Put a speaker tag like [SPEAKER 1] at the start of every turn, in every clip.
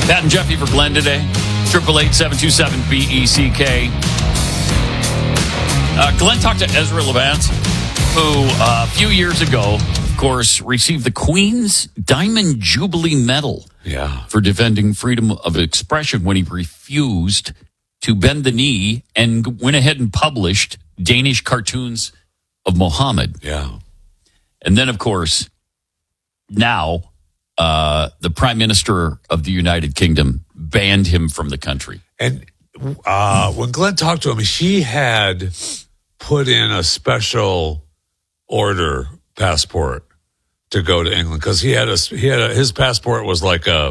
[SPEAKER 1] Pat and Jeffy for Glenn today. 888-727-BECK. Glenn talked to Ezra Levant, who a few years ago, of course, received the Queen's Diamond Jubilee Medal for defending freedom of expression when he refused to bend the knee and went ahead and published Danish cartoons of Mohammed.
[SPEAKER 2] Yeah.
[SPEAKER 1] And then, of course, now the Prime Minister of the United Kingdom banned him from the country.
[SPEAKER 2] And when Glenn talked to him, she had put in a special order passport to go to England because his passport was like a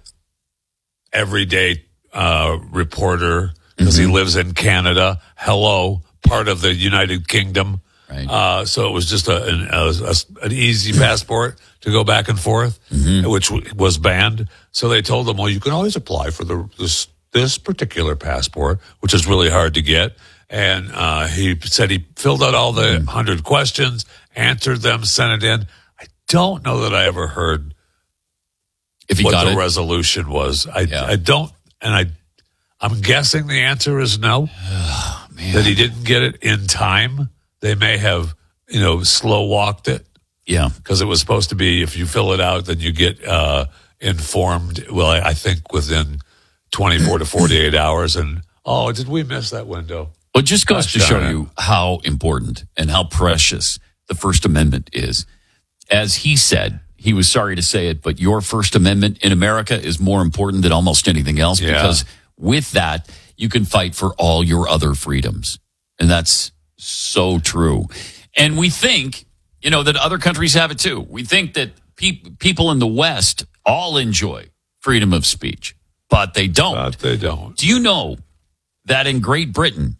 [SPEAKER 2] everyday reporter because he lives in Canada. Hello, part of the United Kingdom.
[SPEAKER 1] Right.
[SPEAKER 2] So it was just an easy passport to go back and forth, which was banned. So they told him, well, you can always apply for this particular passport, which is really hard to get. And he said he filled out all the 100 questions, answered them, sent it in. I don't know that I ever heard
[SPEAKER 1] if he
[SPEAKER 2] what
[SPEAKER 1] got
[SPEAKER 2] the
[SPEAKER 1] it.
[SPEAKER 2] resolution was. I don't, and I'm guessing the answer is no.
[SPEAKER 1] Oh, man.
[SPEAKER 2] That he didn't get it in time. They may have, slow walked it.
[SPEAKER 1] Yeah.
[SPEAKER 2] Because it was supposed to be, if you fill it out, then you get informed, well, I think within 24 to 48 hours. And, did we miss that window?
[SPEAKER 1] Well, it just goes to show you how important and how precious the First Amendment is. As he said, he was sorry to say it, but your First Amendment in America is more important than almost anything else because with that, you can fight for all your other freedoms. And that's so true. And we think, that other countries have it too. We think that people in the West all enjoy freedom of speech, but they don't.
[SPEAKER 2] But they don't.
[SPEAKER 1] Do you know that in Great Britain,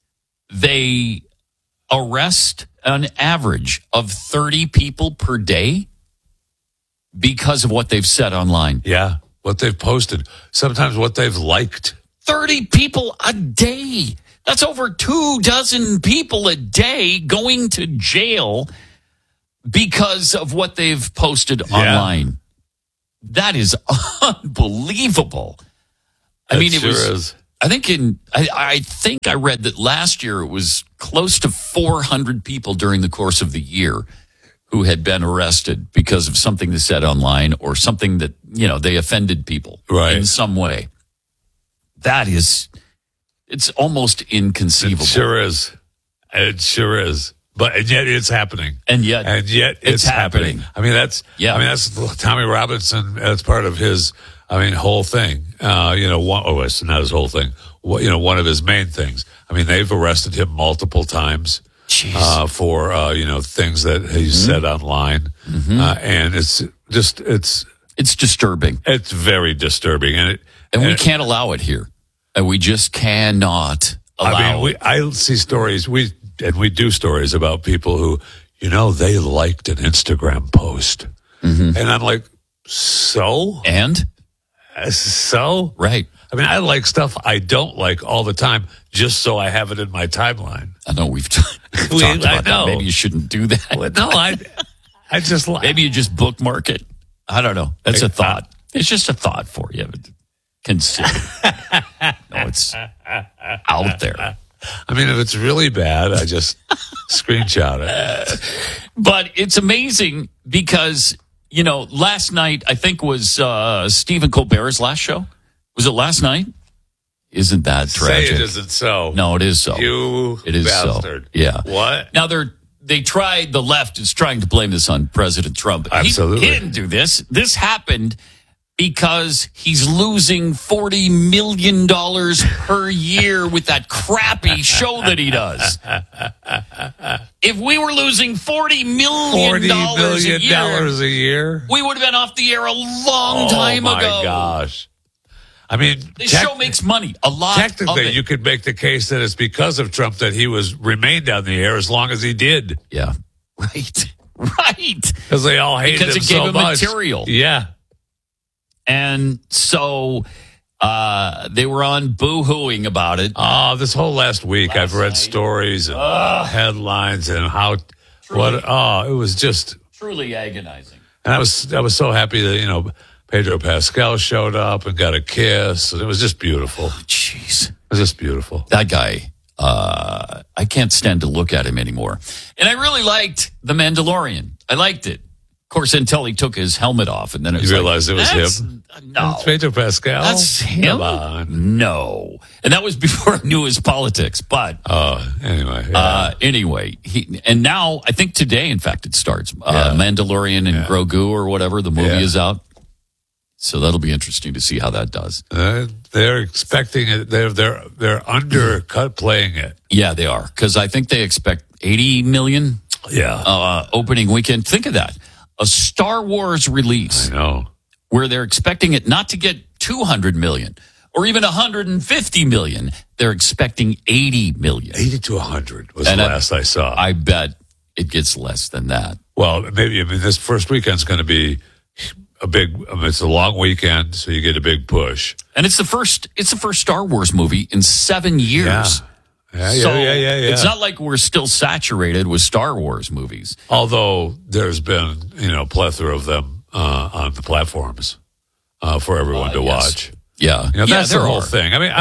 [SPEAKER 1] they arrest an average of 30 people per day because of what they've said online?
[SPEAKER 2] Yeah, what they've posted. Sometimes what they've liked.
[SPEAKER 1] 30 people a day. That's over 24 people a day going to jail because of what they've posted online. That is unbelievable. I mean, it was. I think I read that last year it was close to 400 people during the course of the year who had been arrested because of something they said online or something that, they offended people in some way. It's almost inconceivable.
[SPEAKER 2] It sure is. And yet it's happening.
[SPEAKER 1] And yet it's happening.
[SPEAKER 2] I mean, that's Tommy Robinson. That's part of his, whole thing. It's not his whole thing. One of his main things. I mean, they've arrested him multiple times for, things that he said online. And it's
[SPEAKER 1] disturbing.
[SPEAKER 2] It's very disturbing. And
[SPEAKER 1] we can't allow it here. And we just cannot allow it.
[SPEAKER 2] I see stories. We do stories about people who, they liked an Instagram post. And I'm like, so?
[SPEAKER 1] And?
[SPEAKER 2] So?
[SPEAKER 1] Right.
[SPEAKER 2] I mean, I like stuff I don't like all the time just so I have it in my timeline.
[SPEAKER 1] I know we've talked about that. Maybe you shouldn't do that.
[SPEAKER 2] Well, no, I just like.
[SPEAKER 1] Maybe you just bookmark it. I don't know. That's a thought. It's just a thought for you. Consider. No, it's out there.
[SPEAKER 2] I mean, if it's really bad, I just screenshot it.
[SPEAKER 1] But it's amazing because, last night, I think was Stephen Colbert's last show. Was it last night? Isn't that tragic?
[SPEAKER 2] Say it isn't so.
[SPEAKER 1] No, it is so.
[SPEAKER 2] It is bastard.
[SPEAKER 1] So. Yeah.
[SPEAKER 2] What?
[SPEAKER 1] Now, the left is trying to blame this on President Trump.
[SPEAKER 2] Absolutely.
[SPEAKER 1] He didn't do this. This happened because he's losing $40 million per year with that crappy show that he does. If we were losing $40 million
[SPEAKER 2] a year,
[SPEAKER 1] we would have been off the air a long time ago.
[SPEAKER 2] Oh, my gosh. I mean,
[SPEAKER 1] this show makes money, a lot of it.
[SPEAKER 2] Technically, you could make the case that it's because of Trump that he remained on the air as long as he did.
[SPEAKER 1] Yeah. Right.
[SPEAKER 2] Because they all hated him so much.
[SPEAKER 1] Because it gave him material.
[SPEAKER 2] Yeah.
[SPEAKER 1] And so they were on boo-hooing about it.
[SPEAKER 2] Oh, this whole last week I've read stories and headlines and it was just
[SPEAKER 1] truly agonizing.
[SPEAKER 2] And I was so happy that, Pedro Pascal showed up and got a kiss. And it was just beautiful.
[SPEAKER 1] Jeez.
[SPEAKER 2] It was just beautiful.
[SPEAKER 1] That guy, I can't stand to look at him anymore. And I really liked The Mandalorian. I liked it. Of course, until he took his helmet off, and then it was
[SPEAKER 2] You realized it was him?
[SPEAKER 1] No.
[SPEAKER 2] It's Pedro Pascal?
[SPEAKER 1] That's him?
[SPEAKER 2] Come on.
[SPEAKER 1] No. And that was before I knew his politics. But
[SPEAKER 2] Anyway. Yeah.
[SPEAKER 1] anyway, and now, I think today, in fact, it starts. Mandalorian and Grogu or whatever, the movie is out. So that'll be interesting to see how that does.
[SPEAKER 2] They're expecting it. They're undercut playing it.
[SPEAKER 1] Yeah, they are. Because I think they expect 80 million opening weekend. Think of that. A Star Wars release.
[SPEAKER 2] I know.
[SPEAKER 1] Where they're expecting it not to get 200 million or even 150 million. They're expecting 80 million.
[SPEAKER 2] 80 to 100 was the last I saw.
[SPEAKER 1] I bet it gets less than that.
[SPEAKER 2] Well, maybe. I mean, this first weekend's going to be a big. It's a long weekend, so you get a big push.
[SPEAKER 1] And it's the first Star Wars movie in 7 years.
[SPEAKER 2] Yeah.
[SPEAKER 1] It's not like we're still saturated with Star Wars movies.
[SPEAKER 2] Although there's been, a plethora of them on the platforms for everyone to watch.
[SPEAKER 1] Yeah.
[SPEAKER 2] That's the whole thing. I mean,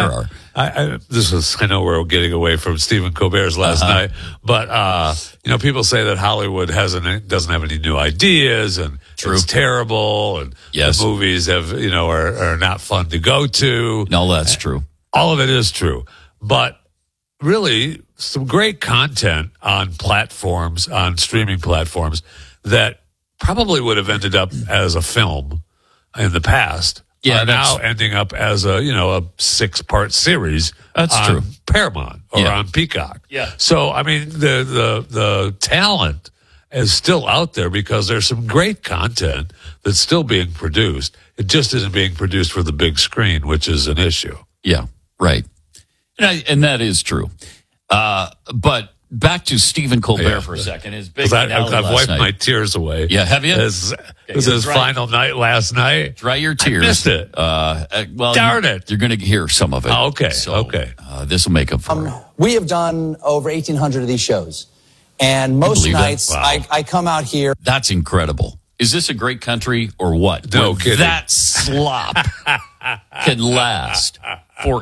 [SPEAKER 2] I know we're getting away from Stephen Colbert's last night, but, people say that Hollywood doesn't have any new ideas and it's terrible and the movies are not fun to go to.
[SPEAKER 1] No, that's true.
[SPEAKER 2] All of it is true. But really, some great content on streaming platforms that probably would have ended up as a film in the past.
[SPEAKER 1] Yeah,
[SPEAKER 2] are now ending up as a 6-part series.
[SPEAKER 1] That's
[SPEAKER 2] on
[SPEAKER 1] true.
[SPEAKER 2] Paramount or on Peacock.
[SPEAKER 1] Yeah.
[SPEAKER 2] So I mean, the talent is still out there because there's some great content that's still being produced. It just isn't being produced for the big screen, which is an issue.
[SPEAKER 1] Yeah, right. And that is true. But back to Stephen Colbert for a second. His big finale
[SPEAKER 2] I've
[SPEAKER 1] last
[SPEAKER 2] wiped
[SPEAKER 1] night.
[SPEAKER 2] my tears away.
[SPEAKER 1] Yeah, have you?
[SPEAKER 2] It was his final night last night.
[SPEAKER 1] Dry your tears.
[SPEAKER 2] I missed it.
[SPEAKER 1] Darn it. You're going to hear some of it.
[SPEAKER 2] Oh, okay.
[SPEAKER 1] So,
[SPEAKER 2] okay.
[SPEAKER 1] This will make up for it.
[SPEAKER 3] We have done over 1,800 of these shows. And most nights I come out here.
[SPEAKER 1] That's incredible. Is this a great country or what?
[SPEAKER 2] No
[SPEAKER 1] Where
[SPEAKER 2] kidding.
[SPEAKER 1] That slop can last for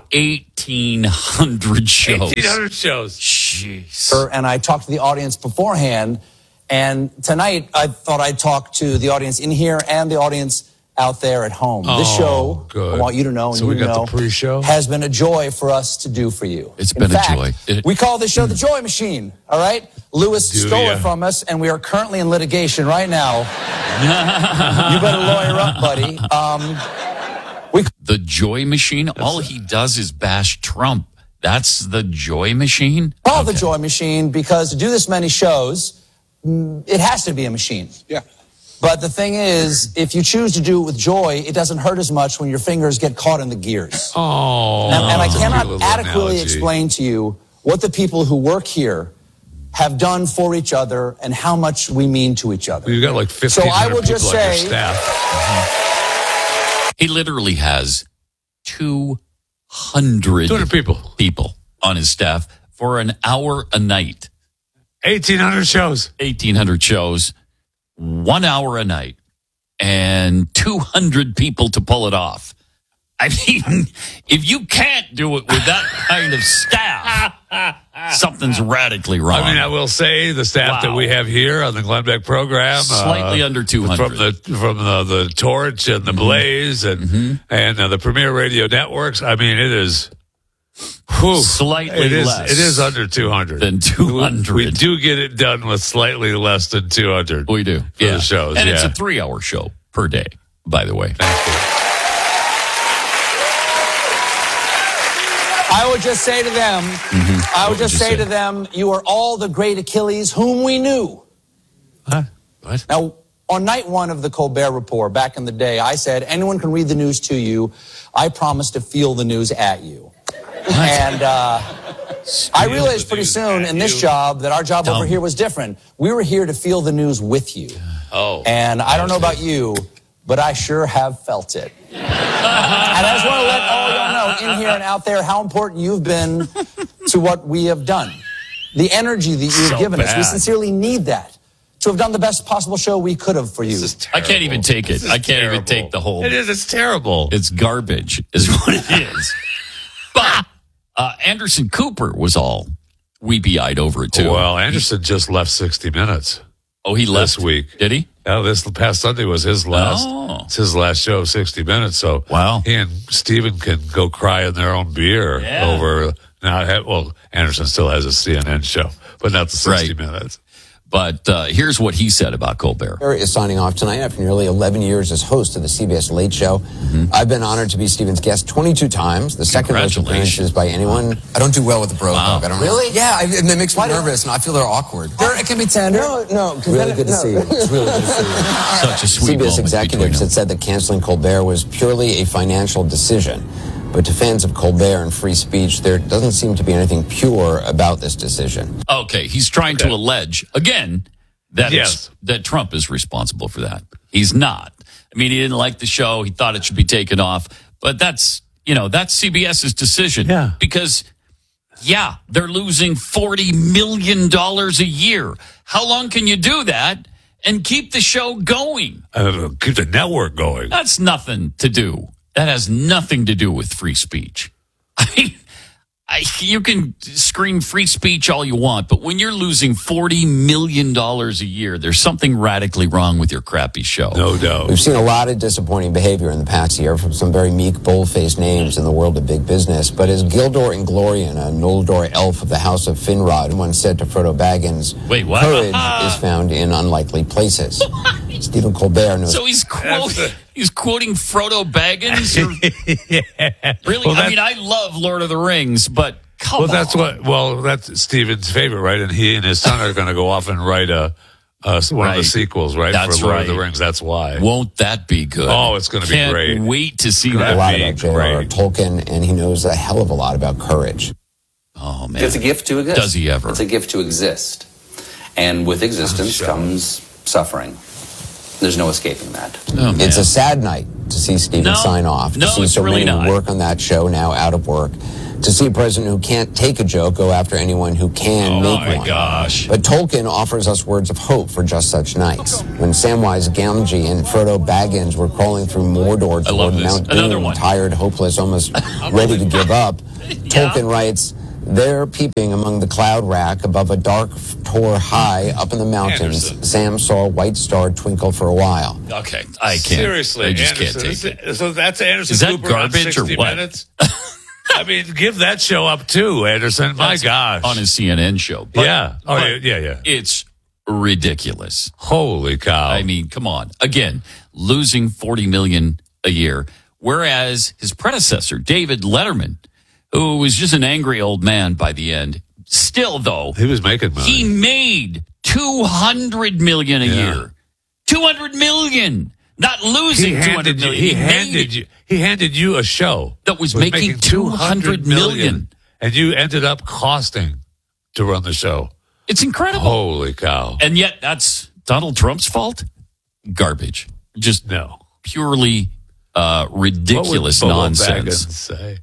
[SPEAKER 1] 1,800 shows.
[SPEAKER 2] 1,800 shows.
[SPEAKER 1] Jeez.
[SPEAKER 3] And I talked to the audience beforehand. And tonight I thought I'd talk to the audience in here and the audience out there at home. This show,
[SPEAKER 2] good.
[SPEAKER 3] I want you to know, and
[SPEAKER 2] So we
[SPEAKER 3] you
[SPEAKER 2] got
[SPEAKER 3] know,
[SPEAKER 2] the pre-show?
[SPEAKER 3] has been a joy for us to do for you.
[SPEAKER 1] It's been a joy.
[SPEAKER 3] We call this show the Joy Machine, all right? Lewis stole it from us, and we are currently in litigation right now. You better lawyer up, buddy.
[SPEAKER 1] The Joy Machine? All he does is bash Trump. That's the Joy Machine?
[SPEAKER 3] Call the Joy Machine because to do this many shows, it has to be a machine.
[SPEAKER 4] Yeah.
[SPEAKER 3] But the thing is, if you choose to do it with joy, it doesn't hurt as much when your fingers get caught in the gears.
[SPEAKER 2] Oh.
[SPEAKER 3] And I
[SPEAKER 2] that's a
[SPEAKER 3] cannot
[SPEAKER 2] cute little
[SPEAKER 3] adequately
[SPEAKER 2] analogy.
[SPEAKER 3] explain to you what the people who work here have done for each other and how much we mean to each other.
[SPEAKER 2] You've got like 1,500
[SPEAKER 3] So I will just
[SPEAKER 2] people on your
[SPEAKER 3] say-
[SPEAKER 2] staff.
[SPEAKER 1] He literally has 200
[SPEAKER 2] people
[SPEAKER 1] on his staff for an hour a night.
[SPEAKER 2] 1,800 shows.
[SPEAKER 1] 1,800 shows, 1 hour a night, and 200 people to pull it off. I mean, if you can't do it with that kind of staff, something's radically wrong.
[SPEAKER 2] I mean, I will say the staff that we have here on the Glenn Beck program,
[SPEAKER 1] slightly under 200
[SPEAKER 2] from the Torch and the Blaze and the Premier Radio Networks. I mean, it is
[SPEAKER 1] slightly less.
[SPEAKER 2] It is under 200
[SPEAKER 1] than 200.
[SPEAKER 2] We do get it done with slightly less than 200.
[SPEAKER 1] We do.
[SPEAKER 2] For the shows,
[SPEAKER 1] and it's a 3-hour show per day, by the way.
[SPEAKER 3] I would just say to them, you are all the great Achilles whom we knew.
[SPEAKER 2] Huh? What?
[SPEAKER 3] Now, on night one of the Colbert Report, back in the day, I said, anyone can read the news to you. I promise to feel the news at you. And I realized pretty soon in this job that our job over here was different. We were here to feel the news with you.
[SPEAKER 1] Oh.
[SPEAKER 3] And I don't know about you, but I sure have felt it. And I just want to let all y'all know in here and out there how important you've been to what we have done. The energy that you've given us. We sincerely need that to have done the best possible show we could have for you.
[SPEAKER 2] This is
[SPEAKER 1] I can't even take it. I can't even take the whole.
[SPEAKER 2] It is. It's terrible.
[SPEAKER 1] It's garbage, is what it is. But Anderson Cooper was all weepy-eyed over it, too.
[SPEAKER 2] Well, Anderson just left 60 Minutes.
[SPEAKER 1] Oh, he left
[SPEAKER 2] this week.
[SPEAKER 1] Did he?
[SPEAKER 2] Oh, this past Sunday was his last.
[SPEAKER 1] Oh.
[SPEAKER 2] It's his last show, 60 Minutes. So
[SPEAKER 1] Wow.
[SPEAKER 2] he and Steven can go cry in their own beer over not. Well, Anderson still has a CNN show, but not the 60 Minutes.
[SPEAKER 1] But here's what he said about Colbert.
[SPEAKER 4] Is signing off tonight after nearly 11 years as host of the CBS Late Show. I've been honored to be Steven's guest 22 times, the second most appearances by anyone. I don't don't do well with the bro hug. I don't really? Yeah, and it makes me nervous, and I feel they're awkward.
[SPEAKER 3] It can be tender.
[SPEAKER 4] No.
[SPEAKER 3] Really good to see you. It's really good to see you.
[SPEAKER 1] Such a sweet
[SPEAKER 4] CBS
[SPEAKER 1] moment
[SPEAKER 4] executives had said that canceling Colbert was purely a financial decision. But to fans of Colbert and free speech, there doesn't seem to be anything pure about this decision.
[SPEAKER 1] Okay, he's trying to allege, again, that that Trump is responsible for that. He's not. I mean, he didn't like the show. He thought it should be taken off. But that's CBS's decision.
[SPEAKER 2] Yeah.
[SPEAKER 1] Because, they're losing $40 million a year. How long can you do that and keep the show going?
[SPEAKER 2] Keep the network going.
[SPEAKER 1] That's nothing to do. That has nothing to do with free speech. I mean, you can scream free speech all you want, but when you're losing $40 million a year, there's something radically wrong with your crappy show.
[SPEAKER 2] No doubt.
[SPEAKER 4] We've seen a lot of disappointing behavior in the past year from some very meek, bold-faced names in the world of big business. But as Gildor Inglorian, a Noldor elf of the House of Finrod, once said to Frodo Baggins,
[SPEAKER 1] Wait, what?
[SPEAKER 4] courage is found in unlikely places. Stephen Colbert knows.
[SPEAKER 1] So he's quoting Frodo Baggins? Really?
[SPEAKER 2] Well,
[SPEAKER 1] I mean, I love Lord of the Rings, but come on.
[SPEAKER 2] That's Steven's favorite, right? And he and his son are going to go off and write one of the sequels, right?
[SPEAKER 1] That's
[SPEAKER 2] for Lord of the
[SPEAKER 1] right.
[SPEAKER 2] Rings. That's why.
[SPEAKER 1] Won't that be good?
[SPEAKER 2] Oh, it's going to be great.
[SPEAKER 1] Can't wait to see
[SPEAKER 4] a
[SPEAKER 1] that.
[SPEAKER 4] lot
[SPEAKER 2] be
[SPEAKER 4] about J.R.R.
[SPEAKER 2] great.
[SPEAKER 4] Tolkien, and he knows a hell of a lot about courage.
[SPEAKER 1] Oh, man.
[SPEAKER 5] It's a gift to exist.
[SPEAKER 1] Does he ever?
[SPEAKER 5] It's a gift to exist. And with existence comes suffering. There's no escaping that.
[SPEAKER 1] Oh, man.
[SPEAKER 4] It's a sad night to see Stephen sign off, to see
[SPEAKER 1] it's
[SPEAKER 4] so
[SPEAKER 1] really
[SPEAKER 4] many
[SPEAKER 1] not.
[SPEAKER 4] who work on that show now out of work, to see a president who can't take a joke go after anyone who can make
[SPEAKER 1] my
[SPEAKER 4] one.
[SPEAKER 1] gosh.
[SPEAKER 4] But Tolkien offers us words of hope for just such nights. When Samwise Gamgee and Frodo Baggins were crawling through Mordor toward Mount
[SPEAKER 1] Another
[SPEAKER 4] Doom,
[SPEAKER 1] one.
[SPEAKER 4] tired, hopeless, almost ready to give up, Tolkien writes, there peeping among the cloud rack above a dark tor high up in the mountains,
[SPEAKER 2] Anderson.
[SPEAKER 4] Sam saw a white star twinkle for a while.
[SPEAKER 1] Okay, I can't.
[SPEAKER 2] Seriously,
[SPEAKER 1] I just
[SPEAKER 2] Anderson.
[SPEAKER 1] can't take it.
[SPEAKER 2] So that's Anderson
[SPEAKER 1] Is that
[SPEAKER 2] Cooper on
[SPEAKER 1] garbage or
[SPEAKER 2] 60
[SPEAKER 1] what?
[SPEAKER 2] Minutes? I mean, give that show up too, Anderson. My
[SPEAKER 1] That's
[SPEAKER 2] gosh.
[SPEAKER 1] on his CNN show. But-
[SPEAKER 2] Yeah. Oh,
[SPEAKER 1] but
[SPEAKER 2] yeah.
[SPEAKER 1] It's ridiculous.
[SPEAKER 2] Holy cow.
[SPEAKER 1] I mean, come on. Again, losing $40 million a year, whereas his predecessor, David Letterman, who was just an angry old man by the end, still though,
[SPEAKER 2] he was making money.
[SPEAKER 1] he made $200 million a year. $200 million. Not losing $200 million.
[SPEAKER 2] He handed you a show
[SPEAKER 1] that was making $200 million.
[SPEAKER 2] And you ended up costing to run the show.
[SPEAKER 1] It's incredible.
[SPEAKER 2] Holy cow.
[SPEAKER 1] And yet that's Donald Trump's fault? Garbage. Just
[SPEAKER 2] No.
[SPEAKER 1] purely ridiculous
[SPEAKER 2] What would Bobo
[SPEAKER 1] nonsense.
[SPEAKER 2] Baggins say?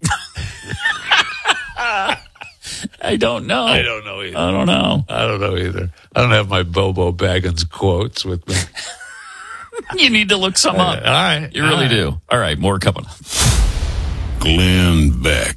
[SPEAKER 1] I don't know.
[SPEAKER 2] I don't know either.
[SPEAKER 1] I don't know.
[SPEAKER 2] I don't know either. I don't have my Bobo Baggins quotes with me.
[SPEAKER 1] You need to look some up.
[SPEAKER 2] All right.
[SPEAKER 1] You really do. All right, more coming up.
[SPEAKER 6] Glenn Beck.